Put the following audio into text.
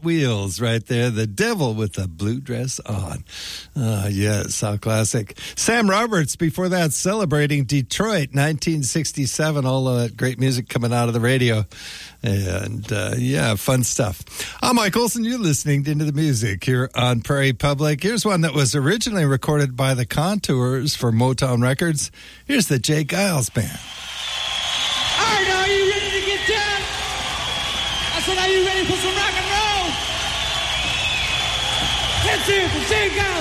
Hot Wheels right there. The Devil with the Blue Dress On. Yes, how classic. Sam Roberts, before that, celebrating Detroit, 1967. All of that great music coming out of the radio. And, fun stuff. I'm Mike Olson. You're listening into the music here on Prairie Public. Here's one that was originally recorded by the Contours for Motown Records. Here's the Jay Giles Band. All right, are you ready to get down? I said, are you ready for some rock and roll? Let's hear it for Jay Giles.